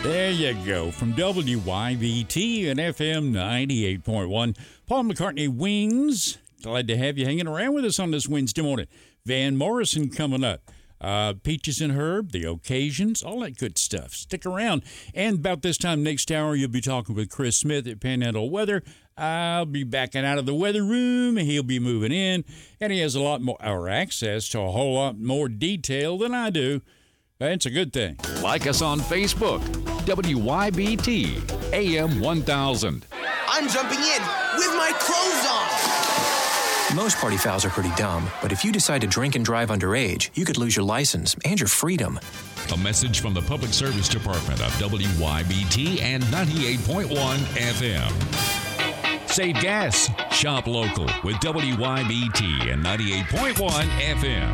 There you go. From WYBT and FM 98.1. Paul McCartney Wings. Glad to have you hanging around with us on this Wednesday morning. Van Morrison coming up. Peaches and Herb, The Occasions, all that good stuff. Stick around. And about this time next hour, you'll be talking with Chris Smith at Panhandle Weather. I'll be backing out of the weather room. He'll be moving in. And he has a lot more, or access to a whole lot more detail than I do. That's a good thing. Like us on Facebook, WYBT AM 1000. I'm jumping in with my clothes on. Most party fouls are pretty dumb, but if you decide to drink and drive underage, you could lose your license and your freedom. A message from the Public Service Department of WYBT and 98.1 FM. Save gas. Shop local with WYBT and 98.1 FM.